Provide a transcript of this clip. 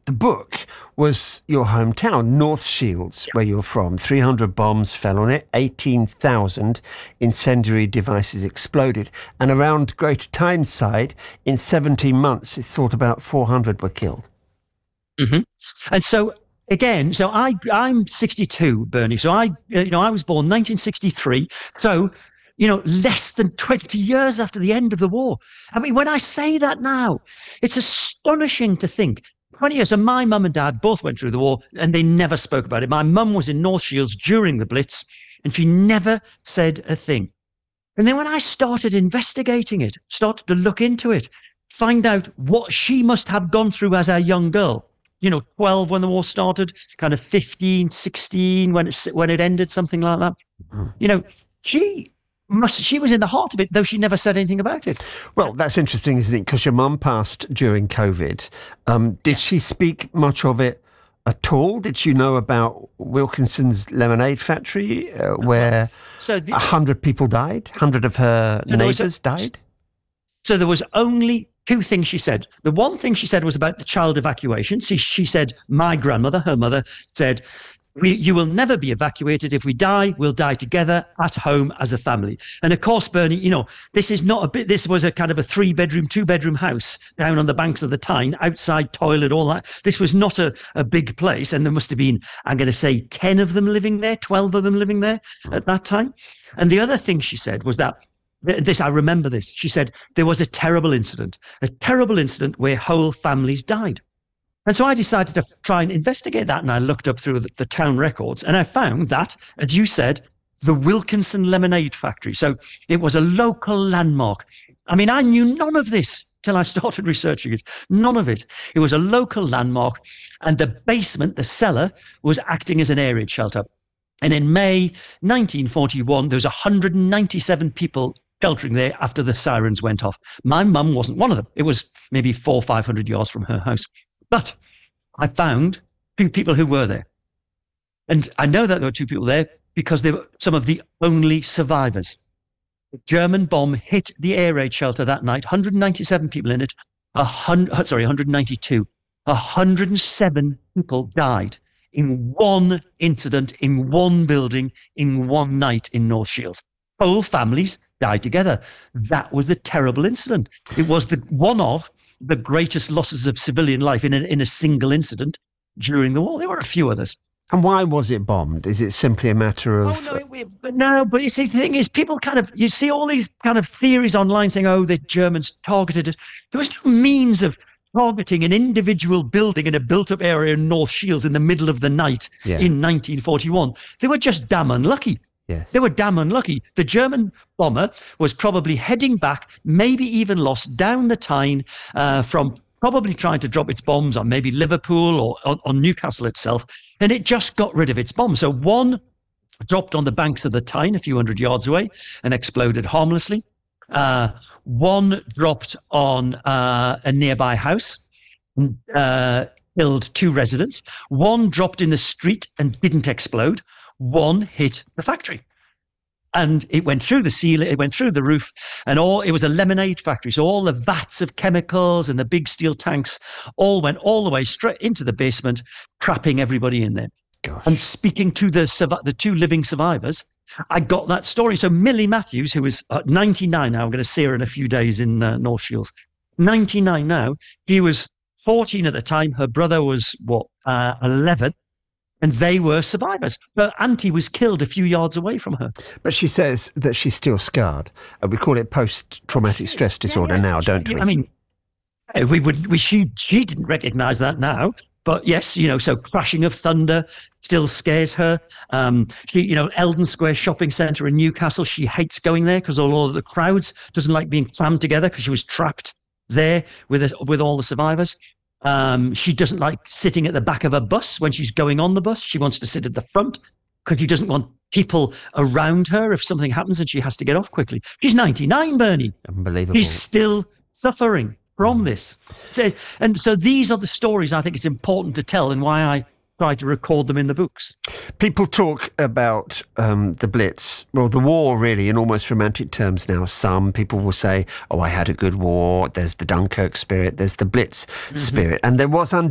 the book was your hometown, North Shields, where you're from. 300 bombs fell on it, 18,000 incendiary devices exploded. And around Greater Tyneside, in 17 months, it's thought about 400 were killed. Mm-hmm. And so, again, I'm 62, Bernie. So I was born 1963. So, less than 20 years after the end of the war. I mean, when I say that now, it's astonishing to think 20 years. And my mum and dad both went through the war and they never spoke about it. My mum was in North Shields during the Blitz and she never said a thing. And then when I started investigating it, started to look into it, find out what she must have gone through as a young girl, 12 when the war started, kind of 15, 16 when it ended, something like that. She was in the heart of it, though she never said anything about it. Well, that's interesting, isn't it? Because your mum passed during COVID. Did she speak much of it at all? Did you know about Wilkinson's lemonade factory where 100 people died? 100 of her neighbours died? So there was only two things she said. The one thing she said was about the child evacuation. She said, my grandmother, her mother, said, you will never be evacuated. If we die, we'll die together at home as a family. And of course, Bernie, this was a kind of a 3-bedroom, 2-bedroom house down on the banks of the Tyne, outside toilet, all that. This was not a big place. And there must have been, I'm going to say 10 of them living there, 12 of them living there at that time. And the other thing she said was that, I remember this. She said there was a terrible incident where whole families died. And so I decided to try and investigate that. And I looked up through the town records and I found that, as you said, the Wilkinson Lemonade Factory. So it was a local landmark. I mean, I knew none of this till I started researching it. None of it. It was a local landmark. And the basement, the cellar, was acting as an air raid shelter. And in May 1941, there was 197 people sheltering there after the sirens went off. My mum wasn't one of them. It was maybe 400 or 500 yards from her house. But I found two people who were there. And I know that there were two people there because they were some of the only survivors. The German bomb hit the air raid shelter that night, 197 people in it, 192. 107 people died in one incident, in one building, in one night in North Shields. Whole families died together. That was the terrible incident. It was one of the greatest losses of civilian life in a single incident during the war. There were a few others. And why was it bombed? Is it simply a matter of... But you see, the thing is, people you see all these kind of theories online saying, the Germans targeted it. There was no means of targeting an individual building in a built-up area in North Shields in the middle of the night in 1941. They were just damn unlucky. Yes. They were damn unlucky. The German bomber was probably heading back, maybe even lost down the Tyne from probably trying to drop its bombs on maybe Liverpool or on Newcastle itself, and it just got rid of its bomb. So one dropped on the banks of the Tyne a few hundred yards away and exploded harmlessly. One dropped on a nearby house and killed 2 residents. One dropped in the street and didn't explode. One hit the factory. And it went through the ceiling, it went through the roof, and it was a lemonade factory. So all the vats of chemicals and the big steel tanks all went all the way straight into the basement, trapping everybody in there. Gosh. And speaking to the 2 living survivors, I got that story. So Millie Matthews, who is 99 now, I'm going to see her in a few days in North Shields. 99 now. He was 14 at the time. Her brother was, 11. And they were survivors. Her auntie was killed a few yards away from her. But she says that she's still scarred. We call it post-traumatic stress disorder now, don't we? I mean, she didn't recognise that now. But yes, so Crashing of Thunder still scares her. Eldon Square Shopping Centre in Newcastle, she hates going there because all of the crowds, doesn't like being crammed together because she was trapped there with all the survivors. She doesn't like sitting at the back of a bus when she's going on the bus. She wants to sit at the front because she doesn't want people around her if something happens and she has to get off quickly. She's 99, Bernie. Unbelievable. She's still suffering from this. And so these are the stories I think it's important to tell and why I try to record them in the books. People talk about the Blitz, well, the war really, in almost romantic terms now. Some people will say, I had a good war. There's the Dunkirk spirit. There's the Blitz spirit. And there was